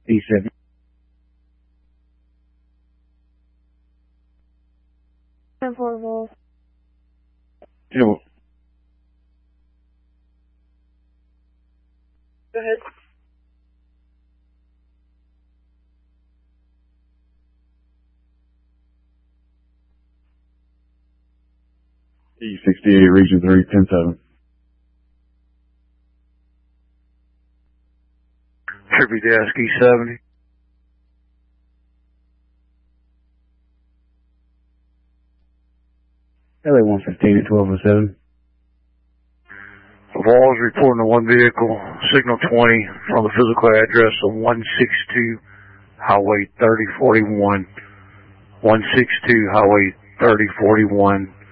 E7. Go ahead. E68, region 3, 10-7. Tribute Desk, E70. LA 115 at 1207. Walls reporting to one vehicle, signal 20 on the physical address of 162 Highway 3041. 162 Highway 3041.